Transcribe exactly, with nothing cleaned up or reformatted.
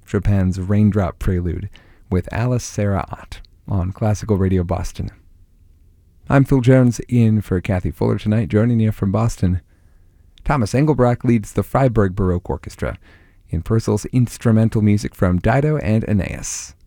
Chopin's Raindrop Prelude with Alice Sarah Ott on Classical Radio Boston. I'm Phil Jones, in for Kathy Fuller tonight. Joining you from Boston, Thomas Engelbrecht leads the Freiburg Baroque Orchestra in Purcell's instrumental music from Dido and Aeneas.